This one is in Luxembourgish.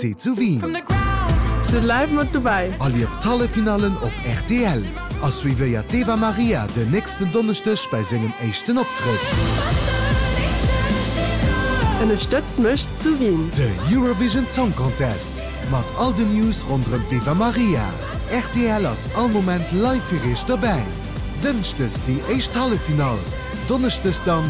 T zu Wien. Zu live mat dabei. Allief talle Finalen op RTL. Ass wie wéiier Eva Maria den nächsten Donnerstech bei segem échten Optritt. Unterstützt mich zu Wien. De Eurovision Song Contest. Mat all de News rondrem Eva Maria. RTL ass all moment live-firicht dabei. Dënchtes die echt Hallefinal. Donnerchtes dann